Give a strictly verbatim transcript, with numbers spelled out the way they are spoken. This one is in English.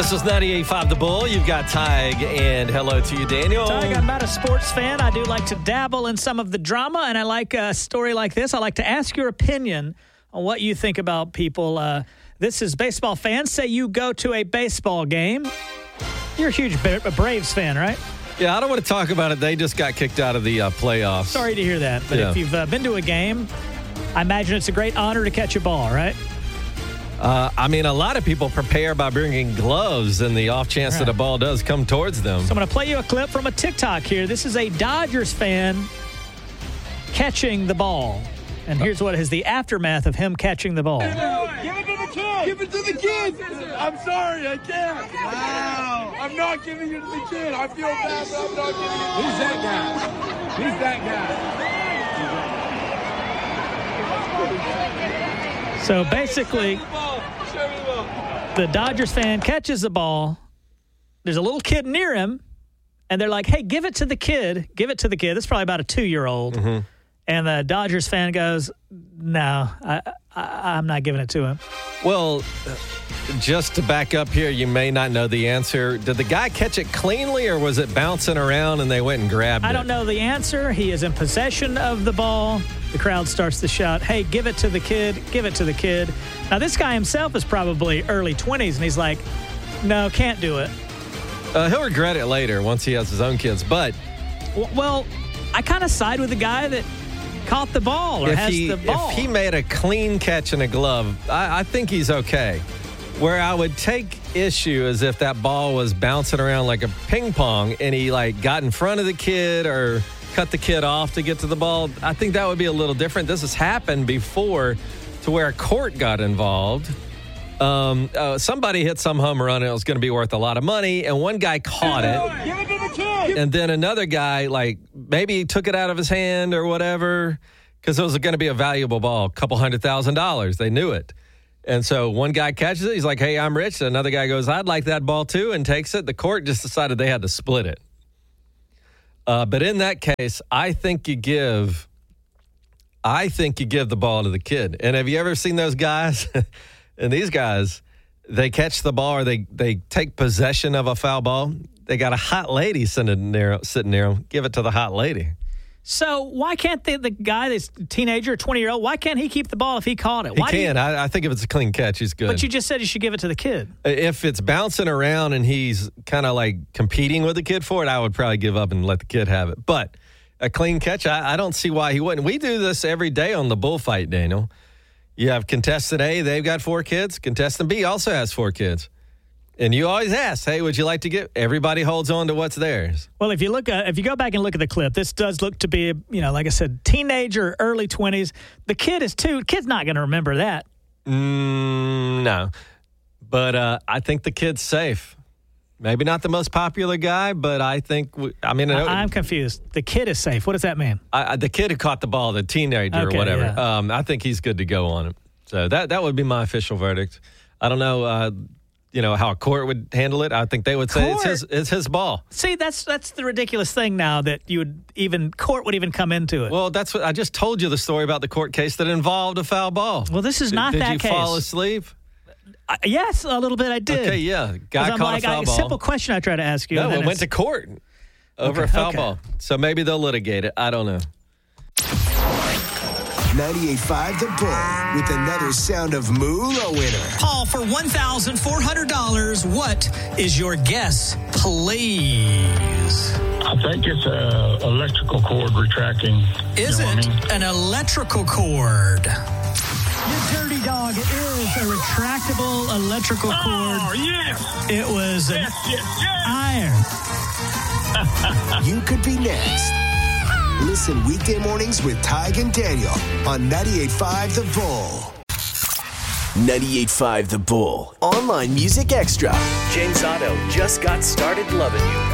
This is ninety-eight point five The Bull. You've got Tig, and hello to you, Daniel. Tig, I'm not a sports fan. I do like to dabble in some of the drama, and I like a story like this. I like to ask your opinion on what you think about people. Uh, this is baseball fans. Say you go to a baseball game. You're a huge Braves fan, right? Yeah, I don't want to talk about it. They just got kicked out of the uh, playoffs. Sorry to hear that. But yeah. if you've uh, been to a game, I imagine it's a great honor to catch a ball, right? Uh, I mean, a lot of people prepare by bringing gloves in the off chance right. that a ball does come towards them. So I'm going to play you a clip from a TikTok here. This is a Dodgers fan catching the ball. And here's what is the aftermath of him catching the ball. Give it to the kid. Give it to the kid. I'm sorry, I can't. Wow. I'm not giving it to the kid. I feel bad, but I'm not giving it to Who's that guy? Who's that guy? So basically, the Dodgers fan catches the ball. There's a little kid near him, and they're like, hey, give it to the kid. Give it to the kid. That's probably about a two-year-old. Mm-hmm. And the Dodgers fan goes, no, I, I, I'm not giving it to him. Well, just to back up here, you may not know the answer. Did the guy catch it cleanly, or was it bouncing around and they went and grabbed it? I don't know the answer. He is in possession of the ball. The crowd starts to shout, hey, give it to the kid, give it to the kid. Now, this guy himself is probably early twenties, and he's like, no, can't do it. Uh, he'll regret it later once he has his own kids. But, well, I kind of side with the guy that caught the ball or if has he, the ball. If he made a clean catch in a glove, I, I think he's okay. Where I would take issue is if that ball was bouncing around like a ping pong and he like got in front of the kid or cut the kid off to get to the ball. I think that would be a little different. This has happened before to where a court got involved. Um, uh, somebody hit some home run and it was going to be worth a lot of money, and one guy caught it. Give it to the kid. And then another guy, like, maybe he took it out of his hand or whatever, because it was going to be a valuable ball, a couple hundred thousand dollars. They knew it. And so one guy catches it. He's like, hey, I'm rich. Another guy goes, I'd like that ball too, and takes it. The court just decided they had to split it. Uh, but in that case, I think you give, I think you give the ball to the kid. And have you ever seen those guys? And these guys, they catch the ball or they, they take possession of a foul ball. They got a hot lady sitting near, sitting near them. Give it to the hot lady. So why can't the, the guy, this teenager, twenty-year-old, why can't he keep the ball if he caught it? He why can. You, I, I think if it's a clean catch, he's good. But you just said you should give it to the kid. If it's bouncing around and he's kind of like competing with the kid for it, I would probably give up and let the kid have it. But a clean catch, I, I don't see why he wouldn't. We do this every day on the bullfight, Daniel. You have contestant A, they've got four kids. Contestant B also has four kids. And you always ask, hey, would you like to get? Everybody holds on to what's theirs. Well, if you look, uh, if you go back and look at the clip, this does look to be, you know, like I said, teenager, early twenties. The kid is two. The kid's not going to remember that. Mm, no. But uh, I think the kid's safe. Maybe not the most popular guy, but I think, we, I mean. I, I'm confused. The kid is safe. What does that mean? I, I, the kid who caught the ball, the teenager okay, or whatever, yeah. um, I think he's good to go on it. So that, that would be my official verdict. I don't know, uh, you know, how a court would handle it. I think they would say it's his, it's his ball. See, that's that's the ridiculous thing now that you would even, court would even come into it. Well, that's what, I just told you the story about the court case that involved a foul ball. Well, this is did, not did that you case. Did you fall asleep? Uh, yes, a little bit I did. Okay, yeah. Guy I'm caught like, a foul I, ball. A simple question I try to ask you. No, it went to court over okay, a foul okay. ball. So maybe they'll litigate it. I don't know. ninety-eight point five The Bull with another Sound of Moolah winner. Paul, for one thousand four hundred dollars, what is your guess, please? I think it's a electrical cord retracting. Is you know it I mean? an electrical cord? You dirty dog, it is a retractable electrical cord. Oh, yes! It was an Yes, yes, yes! iron. You could be next. Listen weekday mornings with Tig and Daniel on ninety-eight point five The Bull. ninety-eight point five The Bull. Online Music Extra. James Otto just got started loving you.